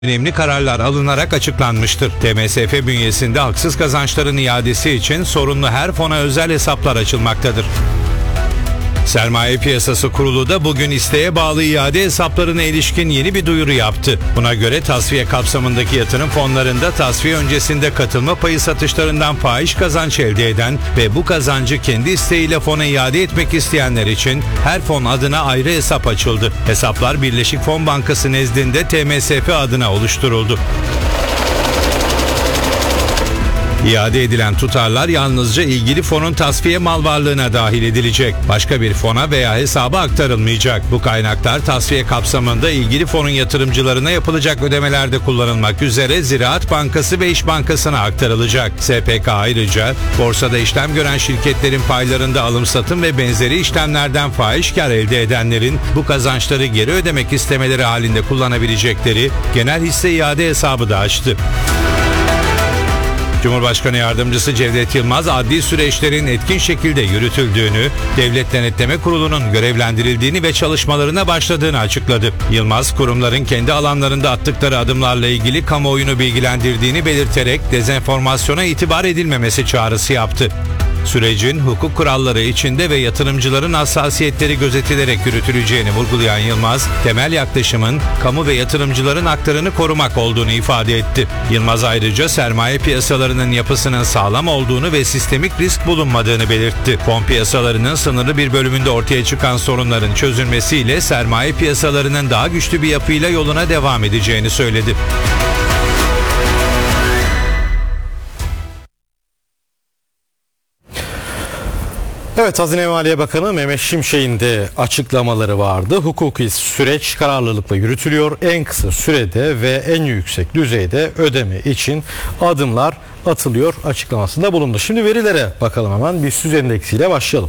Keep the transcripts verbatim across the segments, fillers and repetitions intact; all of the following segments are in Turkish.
önemli kararlar alınarak açıklanmıştır. T M S F bünyesinde haksız kazançların iadesi için sorunlu her fona özel hesaplar açılmaktadır. Sermaye Piyasası Kurulu da bugün isteğe bağlı iade hesaplarına ilişkin yeni bir duyuru yaptı. Buna göre tasfiye kapsamındaki yatırım fonlarında tasfiye öncesinde katılma payı satışlarından fahiş kazanç elde eden ve bu kazancı kendi isteğiyle fona iade etmek isteyenler için her fon adına ayrı hesap açıldı. Hesaplar Birleşik Fon Bankası nezdinde T M S F adına oluşturuldu. İade edilen tutarlar yalnızca ilgili fonun tasfiye mal varlığına dahil edilecek. Başka bir fona veya hesaba aktarılmayacak. Bu kaynaklar tasfiye kapsamında ilgili fonun yatırımcılarına yapılacak ödemelerde kullanılmak üzere Ziraat Bankası ve İş Bankası'na aktarılacak. S P K ayrıca borsada işlem gören şirketlerin paylarında alım satım ve benzeri işlemlerden fahiş kar elde edenlerin bu kazançları geri ödemek istemeleri halinde kullanabilecekleri genel hisse iade hesabı da açtı. Cumhurbaşkanı Yardımcısı Cevdet Yılmaz adli süreçlerin etkin şekilde yürütüldüğünü, Devlet Denetleme Kurulu'nun görevlendirildiğini ve çalışmalarına başladığını açıkladı. Yılmaz, kurumların kendi alanlarında attıkları adımlarla ilgili kamuoyunu bilgilendirdiğini belirterek dezenformasyona itibar edilmemesi çağrısı yaptı. Sürecin hukuk kuralları içinde ve yatırımcıların hassasiyetleri gözetilerek yürütüleceğini vurgulayan Yılmaz, temel yaklaşımın kamu ve yatırımcıların haklarını korumak olduğunu ifade etti. Yılmaz ayrıca sermaye piyasalarının yapısının sağlam olduğunu ve sistemik risk bulunmadığını belirtti. Fon piyasalarının sınırlı bir bölümünde ortaya çıkan sorunların çözülmesiyle sermaye piyasalarının daha güçlü bir yapıyla yoluna devam edeceğini söyledi. Evet, Hazine ve Maliye Bakanı Mehmet Şimşek'in de açıklamaları vardı. Hukuki süreç kararlılıkla yürütülüyor. En kısa sürede ve en yüksek düzeyde ödeme için adımlar atılıyor açıklamasında bulundu. Şimdi verilere bakalım hemen. BIST yüz endeksiyle başlayalım.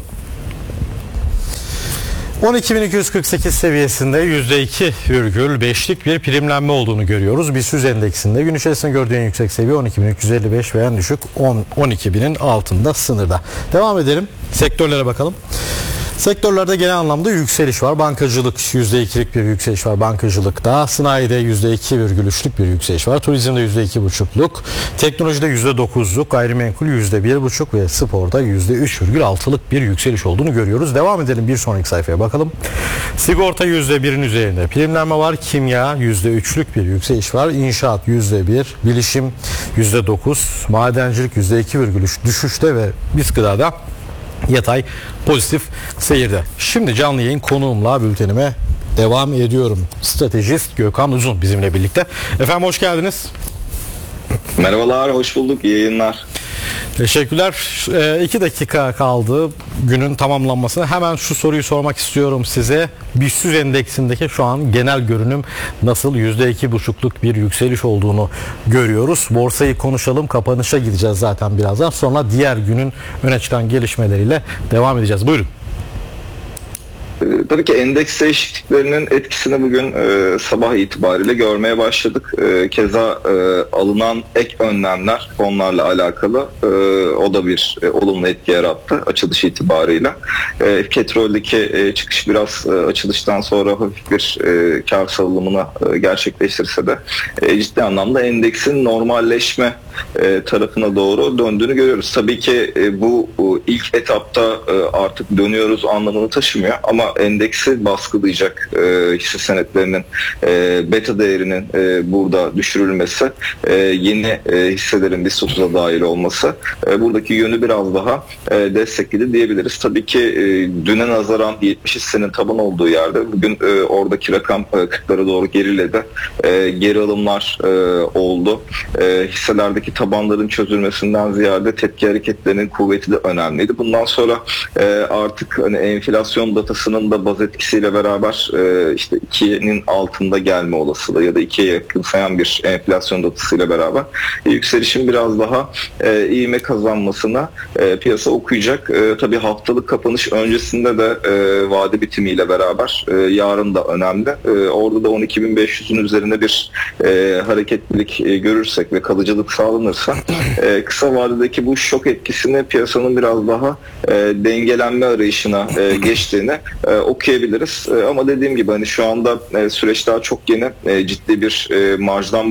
on iki bin iki yüz kırk sekiz seviyesinde yüzde iki virgül beşlik bir primlenme olduğunu görüyoruz. BIST yüz endeksinde gün içerisinde gördüğü en yüksek seviye on iki bin üç yüz elli beş ve en düşük on iki binin altında sınırda. Devam edelim. Sektörlere bakalım. Sektörlerde genel anlamda yükseliş var. Bankacılık yüzde ikilik bir yükseliş var bankacılıkta. Sanayide yüzde iki virgül üçlük bir yükseliş var. Turizmde yüzde iki buçukluk. Teknolojide yüzde dokuzluk. Gayrimenkul yüzde bir buçuk ve sporda yüzde üç virgül altılık bir yükseliş olduğunu görüyoruz. Devam edelim, bir sonraki sayfaya bakalım. Sigorta yüzde birin üzerinde primlenme var. Kimya yüzde üçlük bir yükseliş var. İnşaat yüzde bir. Bilişim yüzde dokuz. Madencilik yüzde iki virgül üç düşüşte ve biz gıdada yatay pozitif seyirde. Şimdi canlı yayın konuğumla bültenime devam ediyorum. Stratejist Gökhan Uzun bizimle birlikte. Efendim hoş geldiniz. Merhabalar, hoş bulduk. İyi yayınlar. Teşekkürler. E, iki dakika kaldı günün tamamlanmasına. Hemen şu soruyu sormak istiyorum size. BIST yüz endeksindeki şu an genel görünüm nasıl? yüzde iki buçukluk bir yükseliş olduğunu görüyoruz. Borsayı konuşalım. Kapanışa gideceğiz zaten birazdan. Sonra diğer günün öne çıkan gelişmeleriyle devam edeceğiz. Buyurun. Tabii ki endeks değişikliklerinin etkisini bugün e, sabah itibariyle görmeye başladık. E, keza e, alınan ek önlemler fonlarla alakalı e, o da bir e, olumlu etki yarattı açılış itibarıyla. E, petroldeki e, çıkış biraz e, açılıştan sonra hafif bir e, kar salımını e, gerçekleştirse de e, ciddi anlamda endeksin normalleşme e, tarafına doğru döndüğünü görüyoruz. Tabii ki e, bu e, ilk etapta e, artık dönüyoruz anlamını taşımıyor ama endeksi baskılayacak e, hisse senetlerinin e, beta değerinin e, burada düşürülmesi, e, yeni e, hisselerin BIST otuza dahil olması e, buradaki yönü biraz daha e, destekledi diyebiliriz. Tabii ki e, düne nazaran yetmiş hissenin taban olduğu yerde bugün e, oradaki rakam e, kırklara doğru geriledi. E, geri alımlar e, oldu. E, hisselerdeki tabanların çözülmesinden ziyade tepki hareketlerinin kuvveti de önemliydi. Bundan sonra e, artık hani enflasyon datasının da baz etkisiyle beraber e, işte ikinin altında gelme olasılığı ya da ikiye yakınsayan bir enflasyon datasıyla beraber e, yükselişin biraz daha e, ivme kazanmasına e, piyasa okuyacak. E, tabii haftalık kapanış öncesinde de e, vade bitimiyle beraber e, yarın da önemli. E, orada da on iki bin beş yüzün üzerinde bir e, hareketlilik e, görürsek ve kalıcılık sağlanırsa e, kısa vadedeki bu şok etkisini piyasanın biraz daha e, dengelenme arayışına e, geçtiğini e, e, okuyabiliriz. E, ama dediğim gibi hani şu anda e, süreç daha çok yeni, e, ciddi bir e, marjdan